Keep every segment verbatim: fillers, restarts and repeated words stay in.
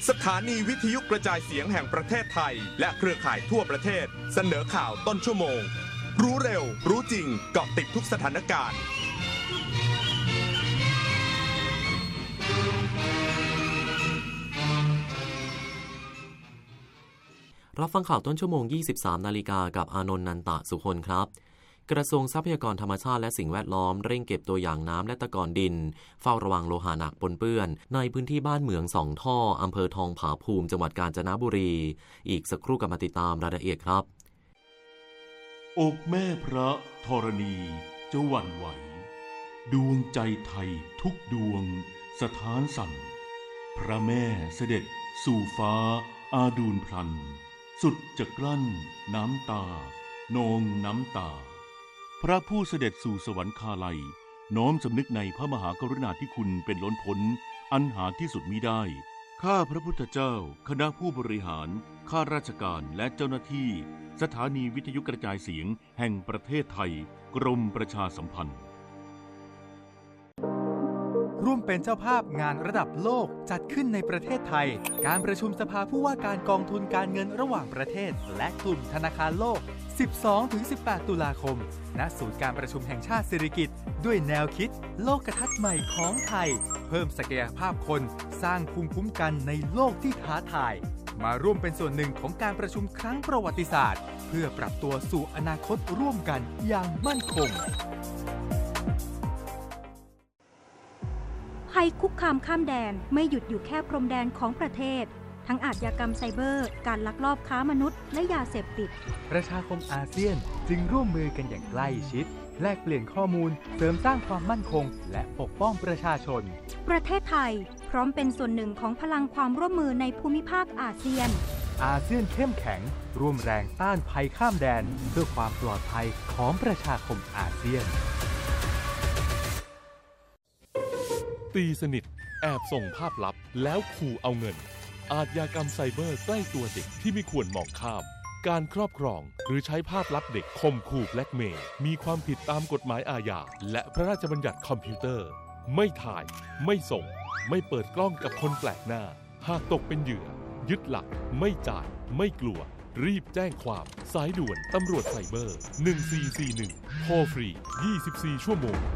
สถานีวิทยุกระจายเสียงแห่งประเทศไทยและเครือข่ายทั่วประเทศเสนอข่าวต้นชั่วโมงรู้เร็วรู้จริงเกาะติดทุกสถานการณ์รับฟังข่าวต้นชั่วโมง ยี่สิบสาม นาฬิกากับอานนท์ นันตะสุคนครับกระทรวงทรัพยากรธรรมชาติและสิ่งแวดล้อมเร่งเก็บตัวอย่างน้ำและตะกอนดินเฝ้าระวังโลหะหนักปนเปื้อนในพื้นที่บ้านเหมืองสองท่ออำเภอทองผาภูมิจังหวัดกาญจนบุรีอีกสักครู่กลับมาติดตามรายละเอียดครับอกแม่พระธรณีจะหวั่นไหวดวงใจไทยทุกดวงสถานสั่นพระแม่เสด็จสู่ฟ้าอาดูลพลันสุดจะกลั้นน้ำตานองน้ำตาพระผู้เสด็จสู่สวรรคาลัยน้อมสำนึกในพระมหากรุณาธิคุณเป็นล้นพ้นอันหาที่สุดมิได้ข้าพระพุทธเจ้าคณะผู้บริหารข้าราชการและเจ้าหน้าที่สถานีวิทยุกระจายเสียงแห่งประเทศไทยกรมประชาสัมพันธ์ร่วมเป็นเจ้าภาพงานระดับโลกจัดขึ้นในประเทศไทยการประชุมสภาผู้ว่าการกองทุนการเงินระหว่างประเทศและกลุ่มธนาคารโลก สิบสองถึงสิบแปด ตุลาคมณศูนย์การประชุมแห่งชาติสิริกิติ์ด้วยแนวคิดโลกทัศน์ใหม่ของไทยเพิ่มศักยภาพคนสร้างภูมิคุ้มกันในโลกที่ท้าทายมาร่วมเป็นส่วนหนึ่งของการประชุมครั้งประวัติศาสตร์เพื่อปรับตัวสู่อนาคตร่วมกันอย่างมั่นคงภัยคุกคามข้ามแดนไม่หยุดอยู่แค่พรมแดนของประเทศทั้งอาชญากรรมไซเบอร์การลักลอบค้ามนุษย์และยาเสพติดประชาคมอาเซียนจึงร่วมมือกันอย่างใกล้ชิดแลกเปลี่ยนข้อมูลเสริมสร้างความมั่นคงและปกป้องประชาชนประเทศไทยพร้อมเป็นส่วนหนึ่งของพลังความร่วมมือในภูมิภาคอาเซียนอาเซียนเข้มแข็งร่วมแรงต้านภัยข้ามแดนเพื่อความปลอดภัยของประชาคมอาเซียนตีสนิทแอบส่งภาพลับแล้วขู่เอาเงินอาชญากรรมไซเบอร์ใกล้ตัวเด็กที่ไม่ควรมองข้ามการครอบครองหรือใช้ภาพลับเด็กข่มขู่แบล็กเมย์มีความผิดตามกฎหมายอาญาและพระราชบัญญัติคอมพิวเตอร์ไม่ถ่ายไม่ส่งไม่เปิดกล้องกับคนแปลกหน้าหากตกเป็นเหยื่อยึดหลักไม่จ่ายไม่กลัวรีบแจ้งความสายด่วนตำรวจไซเบอร์หนึ่งสี่สี่หนึ่งโทรฟรียี่สิบสี่ชั่วโมง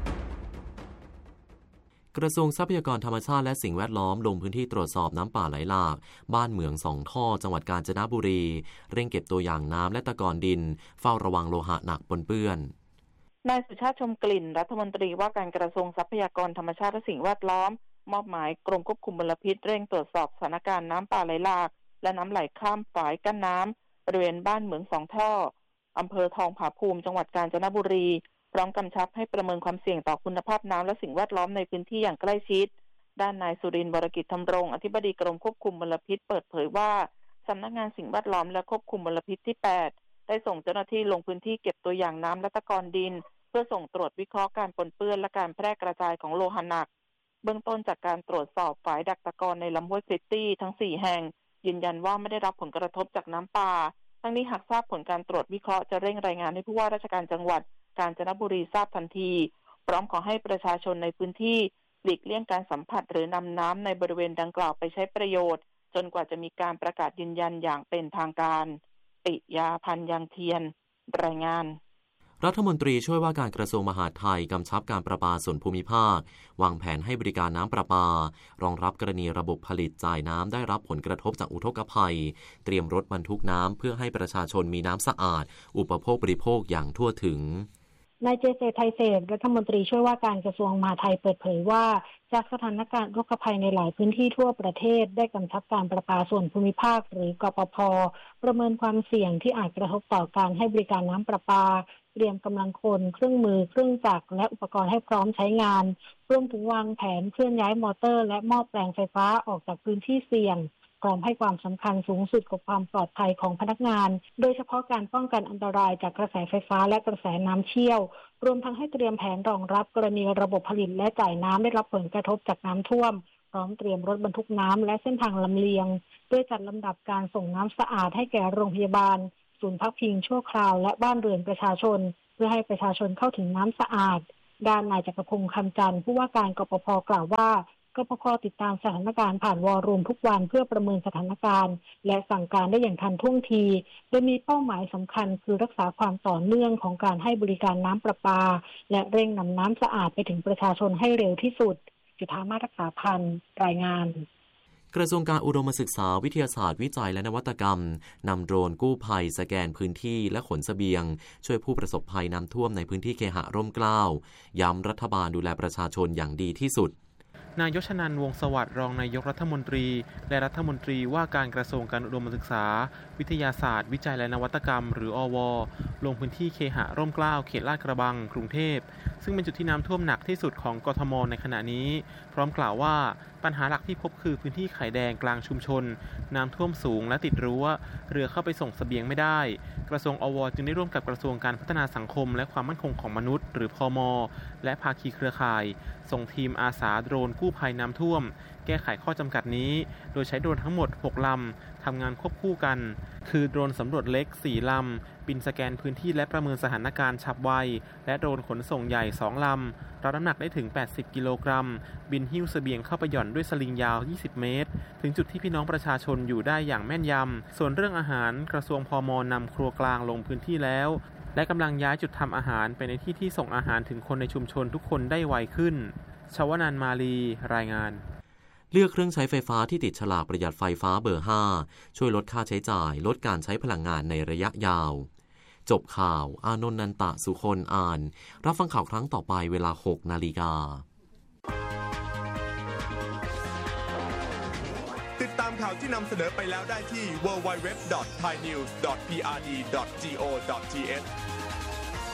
กระทรวงทรัพยากรธรรมชาติและสิ่งแวดล้อมลงพื้นที่ตรวจสอบน้ำป่าไหลหลากบ้านเหมืองสองท่อจังหวัดกาญจนบุรีเร่งเก็บตัวอย่างน้ำและตะกอนดินเฝ้าระวังโลหะหนักปนเปื้อนนายสุชาติชมกลิ่นรัฐมนตรีว่าการกระทรวงทรัพยากรธรรมชาติและสิ่งแวดล้อมมอบหมายกรมควบคุมมลพิษเร่งตรวจสอบสถานการณ์น้ำป่าไหลหลากและน้ำไหลข้ามฝายกั้นน้ำบริเวณบ้านเหมืองสองท่ออำเภอทองผาภูมิจังหวัดกาญจนบุรีพร้อมกำชับให้ประเมินความเสี่ยงต่อคุณภาพน้ำและสิ่งแวดล้อมในพื้นที่อย่างใกล้ชิดด้านนายสุรินทร์ วรกิจธรรมรงค์อธิบดีกรมควบคุมมลพิษเปิดเผยว่าสำนักงานสิ่งแวดล้อมและควบคุมมลพิษที่แปดได้ส่งเจ้าหน้าที่ลงพื้นที่เก็บตัวอย่างน้ำและตะกอนดินเพื่อส่งตรวจวิเคราะห์การปนเปื้อนและการแพร่กระจายของโลหะหนักเบื้องต้นจากการตรวจสอบฝายดักตะกอนในลำห้วยคริสตี้ทั้งสี่แห่งยืนยันว่าไม่ได้รับผลกระทบจากน้ำป่าทั้งนี้หากทราบผลการตรวจวิเคราะห์จะเร่งรายงานให้ผู้ว่าราชการจังหวัดกาญจนบุรีทราบทันทีพร้อมขอให้ประชาชนในพื้นที่หลีกเลี่ยงการสัมผัสหรือนำน้ำในบริเวณดังกล่าวไปใช้ประโยชน์จนกว่าจะมีการประกาศยืนยันอย่างเป็นทางการปิยาพันธ์ยังเทียนรายงานรัฐมนตรีช่วยว่าการกระทรวงมหาดไทยกำชับการประปาส่วนภูมิภาควางแผนให้บริการน้ำประปารองรับกรณีระบบผลิตจ่ายน้ำได้รับผลกระทบจากอุทกภัยเตรียมรถบรรทุกน้ำเพื่อให้ประชาชนมีน้ำสะอาดอุปโภคบริโภคอย่างทั่วถึงนายเจเจไทยเศษรัฐมนตรีช่วยว่าการกระทรวงมหาดไทยเปิดเผยว่าจากสถานการณ์อุทกภัยในหลายพื้นที่ทั่วประเทศได้กำชับการประปาส่วนภูมิภาคหรือกปภ.ประเมินความเสี่ยงที่อาจกระทบต่อการให้บริการน้ำประปาเตรียมกำลังคนเครื่องมือเครื่องจักรและอุปกรณ์ให้พร้อมใช้งานรวมถึงวางแผนเคลื่อนย้ายมอเตอร์และหม้อแปลงไฟฟ้าออกจากพื้นที่เสี่ยงพร้อมให้ความสำคัญสูงสุดกับความปลอดภัยของพนักงานโดยเฉพาะการป้องกันอันตรายจากกระแสไฟฟ้าและกระแสน้ำเชี่ยวรวมทั้งให้เตรียมแผนรองรับกรณีระบบผลิตและจ่ายน้ำได้รับผลกระทบจากน้ำท่วมพร้อมเตรียมรถบรรทุกน้ำและเส้นทางลำเลียงด้วยจัดลำดับการส่งน้ำสะอาดให้แก่โรงพยาบาลศูนย์พักพิงชั่วคราวและบ้านเรือนประชาชนเพื่อให้ประชาชนเข้าถึงน้ำสะอาดด้านนายจักรพงษ์คำจันทร์ผู้ว่าการกปภ.กล่าวว่ากปค.ติดตามสถานการณ์ผ่านวอลลุ่มทุกวันเพื่อประเมินสถานการณ์และสั่งการได้อย่างทันท่วงทีโดยมีเป้าหมายสำคัญคือรักษาความต่อเนื่องของการให้บริการน้ำประปาและเร่งนำน้ำสะอาดไปถึงประชาชนให้เร็วที่สุดจุฑามาศรักษาพันธ์รายงานกระทรวงการอุดมศึกษาวิทยาศาสตร์วิจัยและนวัตกรรมนำโดรนกู้ภัยสแกนพื้นที่และขนเสบียงช่วยผู้ประสบภัยน้ำท่วมในพื้นที่เคหะร่มเกล้าย้ำรัฐบาลดูแลประชาชนอย่างดีที่สุดนายชนันท์ วงศ์สวัสดิ์รองนายกรัฐมนตรีและรัฐมนตรีว่าการกระทรวงการอุดมศึกษาวิทยาศาสตร์วิจัยและนวัตกรรมหรืออว.ลงพื้นที่เคหะร่มเกล้าเขตลาดกระบังกรุงเทพซึ่งเป็นจุดที่น้ำท่วมหนักที่สุดของกทม.ในขณะนี้พร้อมกล่าวว่าปัญหาหลักที่พบคือพื้นที่ไข่แดงกลางชุมชนน้ำท่วมสูงและติดรั้วเรือเข้าไปส่งเสบียงไม่ได้กระทรวงอว.จึงได้ร่วมกับกระทรวงการพัฒนาสังคมและความมั่นคงของมนุษย์หรือพม.และภาคีเครือข่ายส่งทีมอาสาโดรนกู้ภัยน้ำท่วมแก้ไขข้อจำกัดนี้โดยใช้โดรนทั้งหมดหกลำทำงานควบคู่กันคือโดรนสำรวจเล็กสี่ลำบินสแกนพื้นที่และประเมินสถานการณ์ฉับไวและโดรนขนส่งใหญ่สองลำรับน้ำหนักได้ถึงแปดสิบกิโลกรัมบินหิ้วเสบียงเข้าไปหย่อนด้วยสลิงยาวยี่สิบเมตรถึงจุดที่พี่น้องประชาชนอยู่ได้อย่างแม่นยำส่วนเรื่องอาหารกระทรวงพม.นำครัวกลางลงพื้นที่แล้วและกำลังย้ายจุดทำอาหารไปในที่ที่ส่งอาหารถึงคนในชุมชนทุกคนได้ไวขึ้นชวนันท์มาลีรายงานเลือกเครื่องใช้ไฟฟ้าที่ติดฉลากประหยัดไฟฟ้าเบอร์ห้าช่วยลดค่าใช้จ่ายลดการใช้พลังงานในระยะยาวจบข่าวอานนท์นันตะสุคนอ่านรับฟังข่าวครั้งต่อไปเวลา หกนาฬิกาติดตามข่าวที่นำเสนอไปแล้วได้ที่ ดับเบิลยู ดับเบิลยู ดับเบิลยู ดอท ไทยนิวส์ ดอท พี อาร์ ดี ดอท จี โอ ดอท ที เอช